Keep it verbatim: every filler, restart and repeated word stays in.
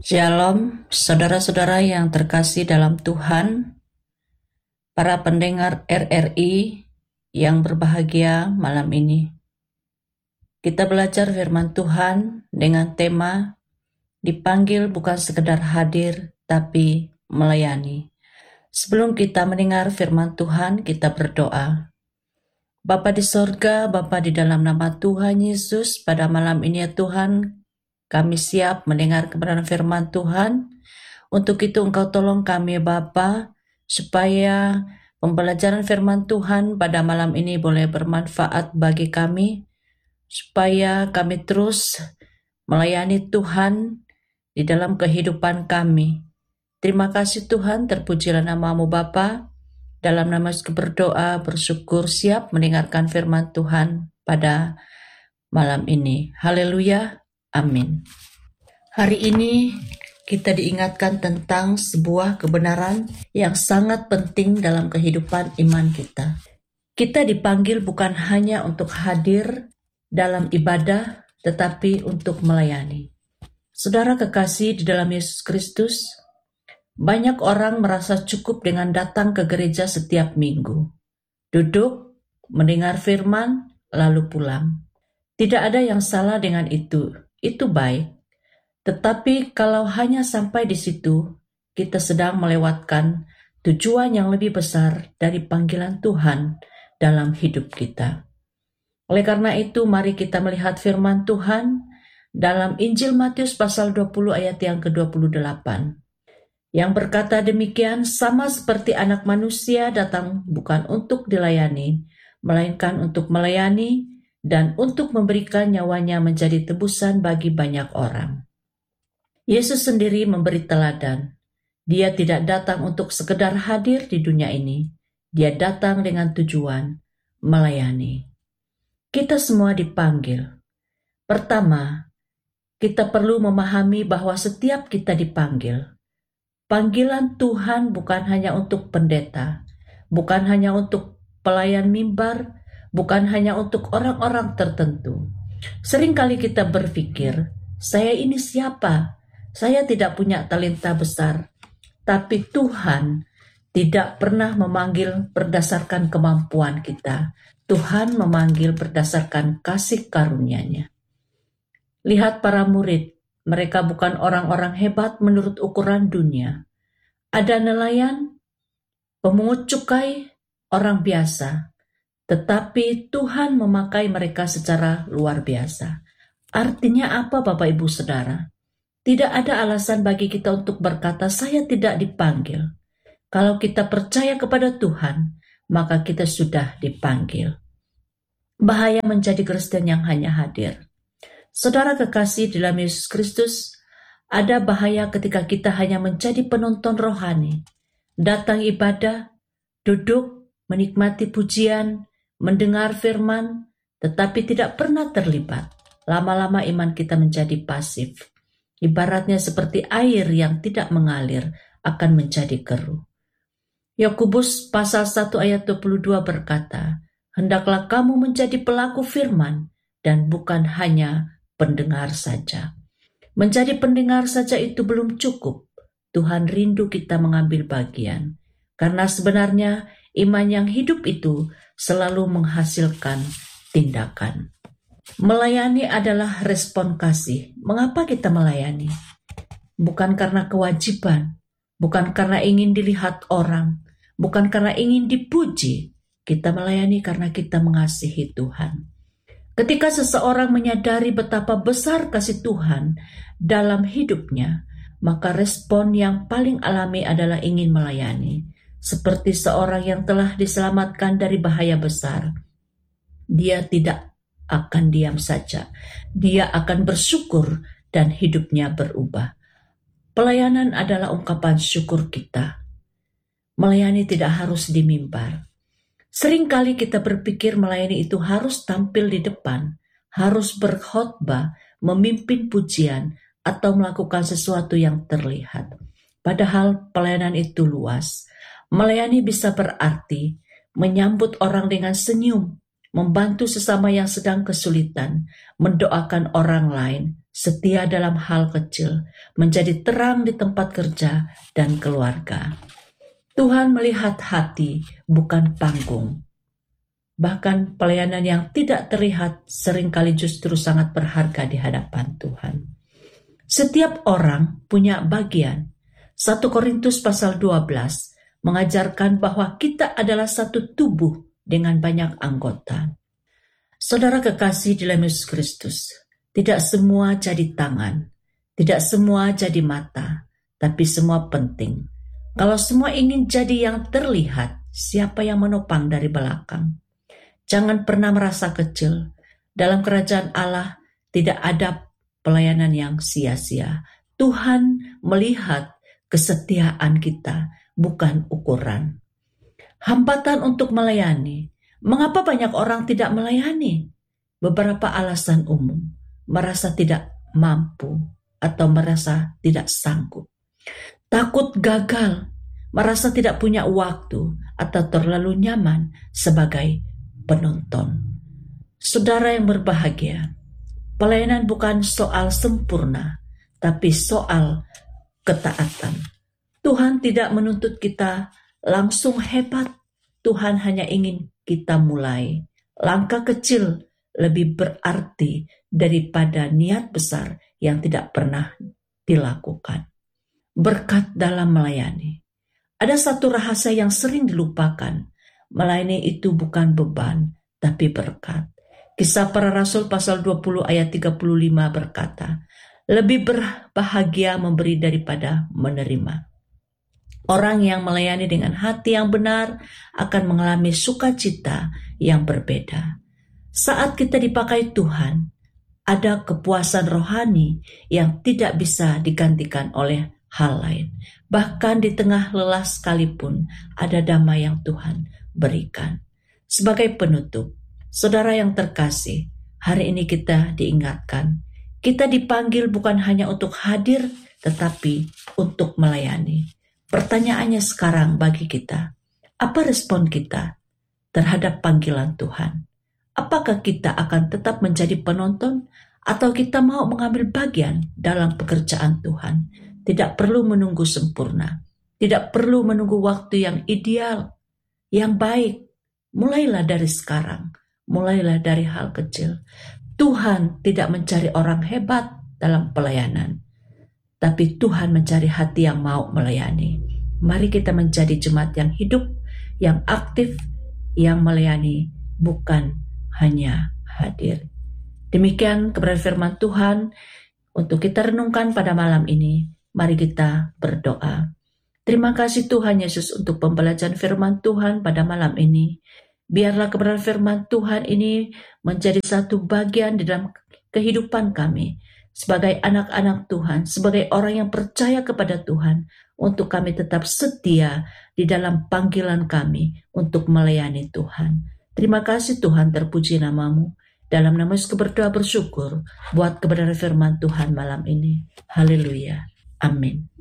Shalom, saudara-saudara yang terkasih dalam Tuhan, para pendengar R R I yang berbahagia malam ini. Kita belajar firman Tuhan dengan tema dipanggil bukan sekedar hadir, tapi melayani. Sebelum kita mendengar firman Tuhan, kita berdoa. Bapa di sorga, Bapa di dalam nama Tuhan Yesus, pada malam ini ya Tuhan, kami siap mendengar kebenaran firman Tuhan. Untuk itu Engkau tolong kami Bapa, supaya pembelajaran firman Tuhan pada malam ini boleh bermanfaat bagi kami, supaya kami terus melayani Tuhan di dalam kehidupan kami. Terima kasih Tuhan, terpujilah nama-Mu Bapa. Dalam nama Yesus berdoa, bersyukur, siap mendengarkan firman Tuhan pada malam ini. Haleluya. Amin. Hari ini kita diingatkan tentang sebuah kebenaran yang sangat penting dalam kehidupan iman kita. Kita dipanggil bukan hanya untuk hadir dalam ibadah, tetapi untuk melayani. Saudara kekasih di dalam Yesus Kristus, banyak orang merasa cukup dengan datang ke gereja setiap minggu, duduk, mendengar firman, lalu pulang. Tidak ada yang salah dengan itu. Itu baik, tetapi kalau hanya sampai di situ, kita sedang melewatkan tujuan yang lebih besar dari panggilan Tuhan dalam hidup kita. Oleh karena itu, mari kita melihat firman Tuhan dalam Injil Matius pasal dua puluh ayat yang ke dua puluh delapan. Yang berkata demikian, sama seperti anak manusia datang bukan untuk dilayani, melainkan untuk melayani, dan untuk memberikan nyawanya menjadi tebusan bagi banyak orang. Yesus sendiri memberi teladan. Dia tidak datang untuk sekedar hadir di dunia ini. Dia datang dengan tujuan melayani. Kita semua dipanggil. Pertama, kita perlu memahami bahwa setiap kita dipanggil. Panggilan Tuhan bukan hanya untuk pendeta, bukan hanya untuk pelayan mimbar, bukan hanya untuk orang-orang tertentu. Seringkali kita berpikir, saya ini siapa? Saya tidak punya talenta besar. Tapi Tuhan tidak pernah memanggil berdasarkan kemampuan kita. Tuhan memanggil berdasarkan kasih karunia-Nya. Lihat para murid, mereka bukan orang-orang hebat menurut ukuran dunia. Ada nelayan, pemungut cukai, orang biasa. Tetapi Tuhan memakai mereka secara luar biasa. Artinya apa Bapak Ibu Saudara? Tidak ada alasan bagi kita untuk berkata saya tidak dipanggil. Kalau kita percaya kepada Tuhan, maka kita sudah dipanggil. Bahaya menjadi Kristen yang hanya hadir. Saudara kekasih dalam Yesus Kristus, ada bahaya ketika kita hanya menjadi penonton rohani. Datang ibadah, duduk, menikmati pujian, mendengar firman, tetapi tidak pernah terlibat. Lama-lama iman kita menjadi pasif. Ibaratnya seperti air yang tidak mengalir akan menjadi keruh. Yakobus pasal satu ayat dua puluh dua berkata, hendaklah kamu menjadi pelaku firman dan bukan hanya pendengar saja. Menjadi pendengar saja itu belum cukup. Tuhan rindu kita mengambil bagian. Karena sebenarnya iman yang hidup itu selalu menghasilkan tindakan. Melayani adalah respon kasih. Mengapa kita melayani? Bukan karena kewajiban, bukan karena ingin dilihat orang, bukan karena ingin dipuji. Kita melayani karena kita mengasihi Tuhan. Ketika seseorang menyadari betapa besar kasih Tuhan dalam hidupnya, maka respon yang paling alami adalah ingin melayani. Seperti seorang yang telah diselamatkan dari bahaya besar. Dia tidak akan diam saja. Dia akan bersyukur dan hidupnya berubah. Pelayanan adalah ungkapan syukur kita. Melayani tidak harus di mimbar. Seringkali kita berpikir melayani itu harus tampil di depan, harus berkhotbah, memimpin pujian, atau melakukan sesuatu yang terlihat. Padahal pelayanan itu luas. Melayani bisa berarti menyambut orang dengan senyum, membantu sesama yang sedang kesulitan, mendoakan orang lain, setia dalam hal kecil, menjadi terang di tempat kerja dan keluarga. Tuhan melihat hati, bukan panggung. Bahkan pelayanan yang tidak terlihat seringkali justru sangat berharga di hadapan Tuhan. Setiap orang punya bagian. satu Korintus pasal dua belas mengajarkan bahwa kita adalah satu tubuh dengan banyak anggota. Saudara kekasih di dalam Yesus Kristus, tidak semua jadi tangan, tidak semua jadi mata, tapi semua penting. Kalau semua ingin jadi yang terlihat, siapa yang menopang dari belakang? Jangan pernah merasa kecil. Dalam kerajaan Allah tidak ada pelayanan yang sia-sia. Tuhan melihat kesetiaan kita, bukan ukuran. Hambatan untuk melayani. Mengapa banyak orang tidak melayani? Beberapa alasan umum. Merasa tidak mampu atau merasa tidak sanggup. Takut gagal, merasa tidak punya waktu atau terlalu nyaman sebagai penonton. Saudara yang berbahagia, pelayanan bukan soal sempurna, tapi soal ketaatan. Tuhan tidak menuntut kita langsung hebat. Tuhan hanya ingin kita mulai. Langkah kecil lebih berarti daripada niat besar yang tidak pernah dilakukan. Berkat dalam melayani. Ada satu rahasia yang sering dilupakan. Melayani itu bukan beban, tapi berkat. Kisah Para Rasul pasal dua puluh ayat tiga puluh lima berkata, lebih berbahagia memberi daripada menerima. Orang yang melayani dengan hati yang benar akan mengalami sukacita yang berbeda. Saat kita dipakai Tuhan, ada kepuasan rohani yang tidak bisa digantikan oleh hal lain. Bahkan di tengah lelah sekalipun, ada damai yang Tuhan berikan. Sebagai penutup, saudara yang terkasih, hari ini kita diingatkan, kita dipanggil bukan hanya untuk hadir, tetapi untuk melayani. Pertanyaannya sekarang bagi kita, apa respon kita terhadap panggilan Tuhan? Apakah kita akan tetap menjadi penonton atau kita mau mengambil bagian dalam pekerjaan Tuhan? Tidak perlu menunggu sempurna, tidak perlu menunggu waktu yang ideal, yang baik. Mulailah dari sekarang, mulailah dari hal kecil. Tuhan tidak mencari orang hebat dalam pelayanan, tapi Tuhan mencari hati yang mau melayani. Mari kita menjadi jemaat yang hidup, yang aktif, yang melayani, bukan hanya hadir. Demikian kebenaran firman Tuhan untuk kita renungkan pada malam ini. Mari kita berdoa. Terima kasih Tuhan Yesus untuk pembelajaran firman Tuhan pada malam ini. Biarlah kebenaran firman Tuhan ini menjadi satu bagian di dalam kehidupan kami. Sebagai anak-anak Tuhan, sebagai orang yang percaya kepada Tuhan, untuk kami tetap setia di dalam panggilan kami untuk melayani Tuhan. Terima kasih Tuhan, terpuji namamu. Dalam nama Yesus berdoa bersyukur buat kebenaran firman Tuhan malam ini. Haleluya. Amin.